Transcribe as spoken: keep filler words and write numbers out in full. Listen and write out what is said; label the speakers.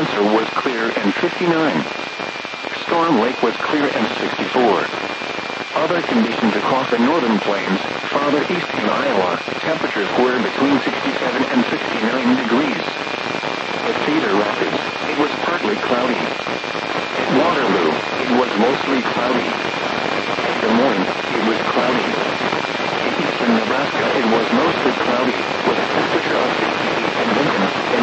Speaker 1: Spencer was clear and fifty-nine. Storm Lake was clear and sixty-four. Other conditions across the northern plains, farther east in Iowa, temperatures were between sixty-seven and sixty-nine degrees. At Cedar Rapids, it was partly cloudy. At Waterloo, it was mostly cloudy.